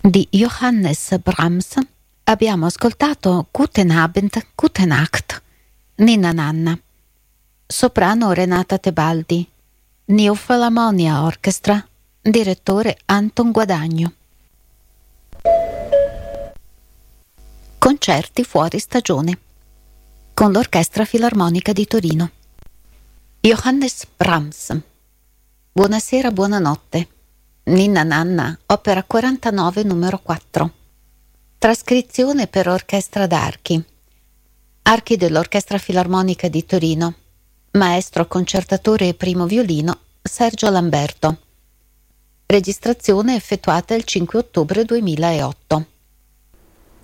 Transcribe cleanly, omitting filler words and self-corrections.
Di Johannes Brahms abbiamo ascoltato Guten Abend, Gute Nacht, Ninna Nanna. Soprano Renata Tebaldi, New Philharmonia Orchestra, direttore Anton Guadagno. Concerti fuori stagione con l'Orchestra Filarmonica di Torino. Johannes Brahms. Buonasera, buonanotte. Ninna Nanna, opera 49, numero 4. Trascrizione per orchestra d'archi. Archi dell'Orchestra Filarmonica di Torino. Maestro concertatore e primo violino Sergio Lamberto. Registrazione effettuata il 5 ottobre 2008.